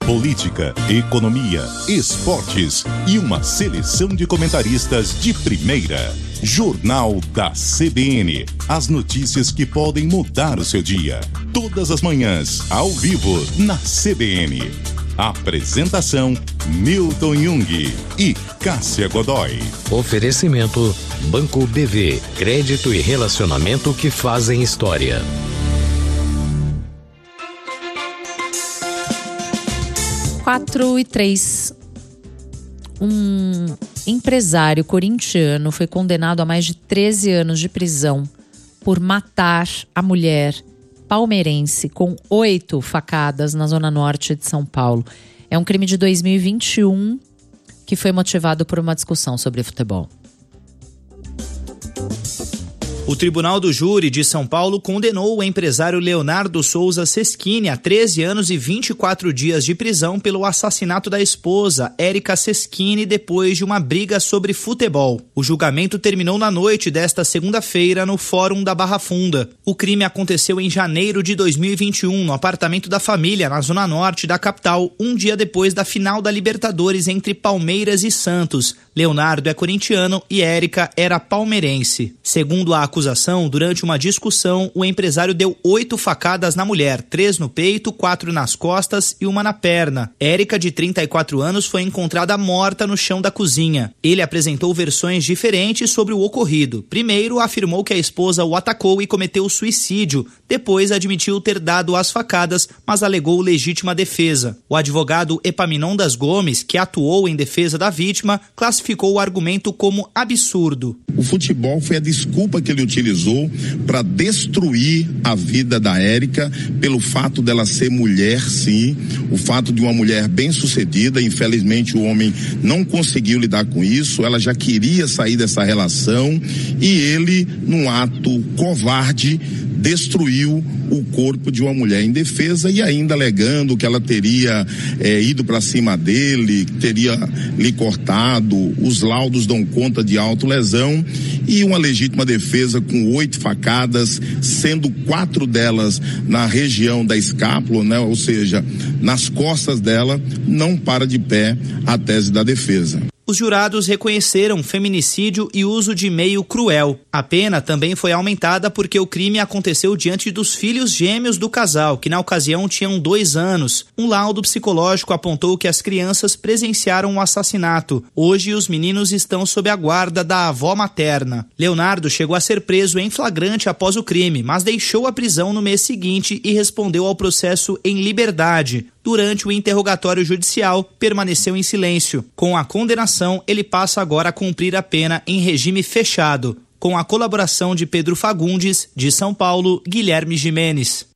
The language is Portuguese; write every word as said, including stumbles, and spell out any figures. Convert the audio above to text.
política, economia, esportes e uma seleção de comentaristas de primeira. Jornal da C B N. As notícias que podem mudar o seu dia. Todas as manhãs, ao vivo, na C B N. Apresentação: Milton Jung e Cássia Godoy. Oferecimento: Banco B V. Crédito e relacionamento que fazem história. Quatro e três. Um empresário corintiano foi condenado a mais de treze anos de prisão por matar a mulher palmeirense com oito facadas na zona norte de São Paulo. É um crime de dois mil e vinte e um que foi motivado por uma discussão sobre futebol. O Tribunal do Júri de São Paulo condenou o empresário Leonardo Souza Seschini a treze anos e vinte e quatro dias de prisão pelo assassinato da esposa, Érica Seschini, depois de uma briga sobre futebol. O julgamento terminou na noite desta segunda-feira no Fórum da Barra Funda. O crime aconteceu em janeiro de dois mil e vinte e um, no apartamento da família, na zona norte da capital, um dia depois da final da Libertadores entre Palmeiras e Santos. Leonardo é corintiano e Érica era palmeirense. Segundo a acusação, durante uma discussão, o empresário deu oito facadas na mulher, três no peito, quatro nas costas e uma na perna. Érica, de trinta e quatro anos, foi encontrada morta no chão da cozinha. Ele apresentou versões diferentes sobre o ocorrido. Primeiro, afirmou que a esposa o atacou e cometeu suicídio. Depois, admitiu ter dado as facadas, mas alegou legítima defesa. O advogado Epaminondas Gomes, que atuou em defesa da vítima, classificou o argumento como absurdo. O futebol foi a desculpa que ele utilizou para destruir a vida da Érica pelo fato dela ser mulher, sim, o fato de uma mulher bem-sucedida. Infelizmente o homem não conseguiu lidar com isso, ela já queria sair dessa relação e ele, num ato covarde, destruiu o corpo de uma mulher indefesa e ainda alegando que ela teria é, ido para cima dele, teria lhe cortado. Os laudos dão conta de autolesão e uma legítima defesa com oito facadas, sendo quatro delas na região da escápula, né? Ou seja, nas costas dela. Não para de pé a tese da defesa. Os jurados reconheceram feminicídio e uso de meio cruel. A pena também foi aumentada porque o crime aconteceu diante dos filhos gêmeos do casal, que na ocasião tinham dois anos. Um laudo psicológico apontou que as crianças presenciaram o assassinato. Hoje, os meninos estão sob a guarda da avó materna. Leonardo chegou a ser preso em flagrante após o crime, mas deixou a prisão no mês seguinte e respondeu ao processo em liberdade. Durante o interrogatório judicial, permaneceu em silêncio. Com a condenação, ele passa agora a cumprir a pena em regime fechado. Com a colaboração de Pedro Fagundes, de São Paulo, Guilherme Gimenez.